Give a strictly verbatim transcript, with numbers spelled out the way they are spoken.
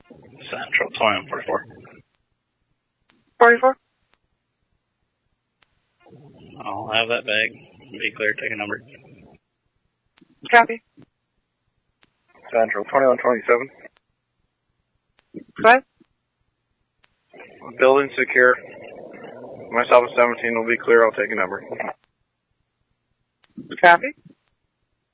Central, twenty-one forty-four. forty-four? I'll have that bag. Be clear, take a number. Copy. Central, twenty-one twenty-seven. What? Building secure. Myself at seventeen will be clear, I'll take a number. Copy.